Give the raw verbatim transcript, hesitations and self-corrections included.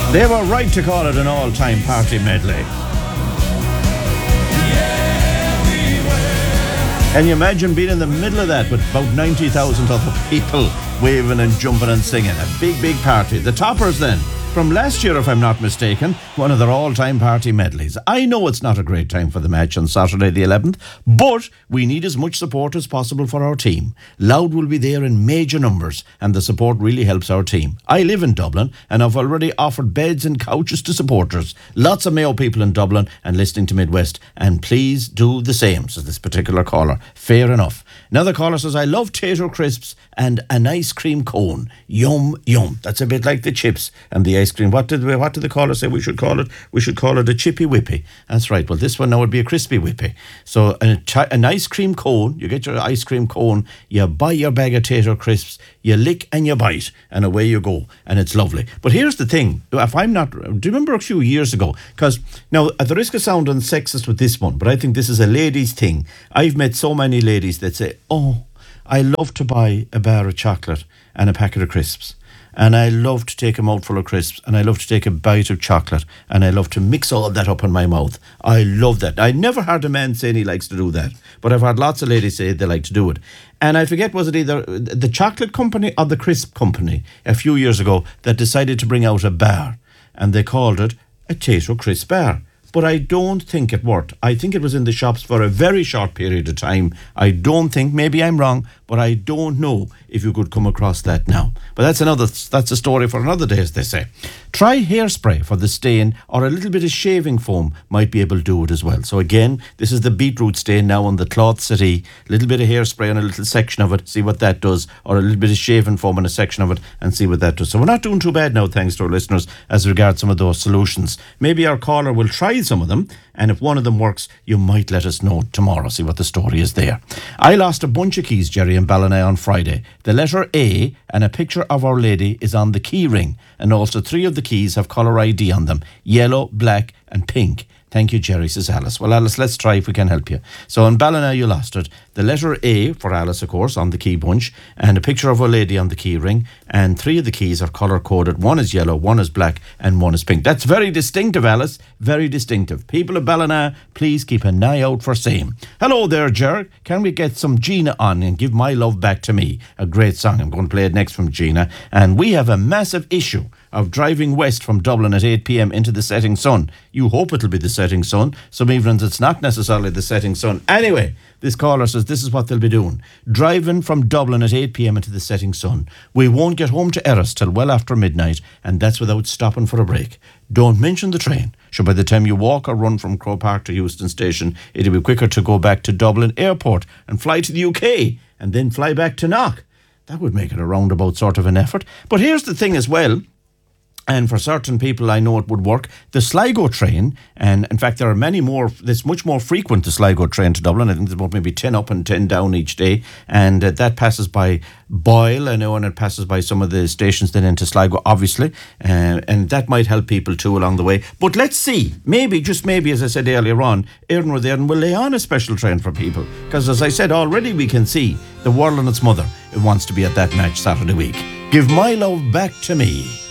They were right to call it an all-time party medley. Can you imagine being in the middle of that with about ninety thousand other people waving and jumping and singing? A big, big party. The Toppers then, from last year if I'm not mistaken, one of their all-time party medleys. I know it's not a great time for the match on Saturday the eleventh, but we need as much support as possible for our team. Loud will be there in major numbers, and the support really helps our team. I live in Dublin, and I've already offered beds and couches to supporters. Lots of Mayo people in Dublin and listening to Midwest, and please do the same, says this particular caller. Fair enough. Another caller says, I love tater crisps and an ice cream cone. Yum, yum. That's a bit like the chips and the ice cream. What did we, what did the caller say we should call it? We should call it a chippy whippy. That's right. Well, this one now would be a crispy whippy. So an, an ice cream cone, you get your ice cream cone, you buy your bag of tater crisps, you lick and you bite, and away you go. And it's lovely. But here's the thing. If I'm not... Do you remember a few years ago? Because, now, at the risk of sounding sexist with this one, but I think this is a ladies' thing. I've met so many ladies that say, oh, I love to buy a bar of chocolate and a packet of crisps. And I love to take a mouthful of crisps, and I love to take a bite of chocolate, and I love to mix all that up in my mouth. I love that. I never heard a man saying he likes to do that, but I've heard lots of ladies say they like to do it. And I forget, was it either the chocolate company or the crisp company a few years ago that decided to bring out a bar, and they called it a tater crisp bar. But I don't think it worked. I think it was in the shops for a very short period of time. I don't think, maybe I'm wrong, but I don't know if you could come across that now. But that's another, that's a story for another day, as they say. Try hairspray for the stain, or a little bit of shaving foam might be able to do it as well. So again, this is the beetroot stain now on the cloth settee. A little bit of hairspray on a little section of it, see what that does, or a little bit of shaving foam on a section of it and see what that does. So we're not doing too bad now, thanks to our listeners, as regards some of those solutions. Maybe our caller will try some of them, and if one of them works, you might let us know tomorrow, see what the story is there. I lost a bunch of keys, Jerry, in Ballina on Friday. The letter A and a picture of Our Lady is on the key ring, and also three of the keys have colour I D on them, yellow, black and pink. Thank you, Jerry, says Alice. Well, Alice, let's try if we can help you. So in Ballina, you lost it. The letter A for Alice, of course, on the key bunch, and a picture of Our Lady on the key ring, and three of the keys are colour-coded. One is yellow, one is black, and one is pink. That's very distinctive, Alice. Very distinctive. People of Ballina, please keep an eye out for same. Hello there, Ger. Can we get some Gina on and Give My Love Back to Me? A great song. I'm going to play it next from Gina. And we have a massive issue of driving west from Dublin at eight p.m. into the setting sun. You hope it'll be the setting sun. Some evenings it's not necessarily the setting sun. Anyway, this caller says this is what they'll be doing. Driving from Dublin at eight p.m. into the setting sun. We won't get home to Erris till well after midnight, and that's without stopping for a break. Don't mention the train. So by the time you walk or run from Croke Park to Euston Station, it'll be quicker to go back to Dublin Airport and fly to the U K and then fly back to Knock. That would make it a roundabout sort of an effort. But here's the thing as well. And for certain people, I know it would work. The Sligo train, and in fact, there are many more, it's much more frequent, the Sligo train to Dublin. I think there's about maybe ten up and ten down each day. And uh, that passes by Boyle, I know, and it passes by some of the stations then into Sligo, obviously. Uh, and that might help people too along the way. But let's see, maybe, just maybe, as I said earlier on, Éireann or Éireann will lay on a special train for people. Because as I said, already we can see the world and its mother, it wants to be at that match Saturday week. Give My Love Back to Me.